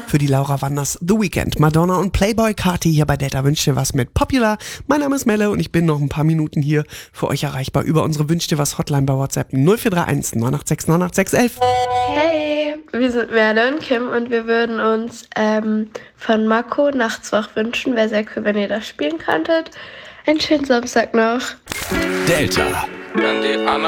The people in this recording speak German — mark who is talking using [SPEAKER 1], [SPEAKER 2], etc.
[SPEAKER 1] für die Laura Wanders The Weeknd. Madonna und Playboy Carti hier bei Delta Wünsch dir was mit Popular. Mein Name ist Melle und ich bin noch ein paar Minuten hier für euch erreichbar über unsere Wünsch dir was Hotline bei WhatsApp 0431 986 986 11.
[SPEAKER 2] Hey, wir sind Merle und Kim und wir würden uns von Mako Nachts wach wünschen. Wäre sehr cool, wenn ihr das spielen könntet. Einen schönen Samstag noch.
[SPEAKER 3] Delta.
[SPEAKER 4] Wenn die Anna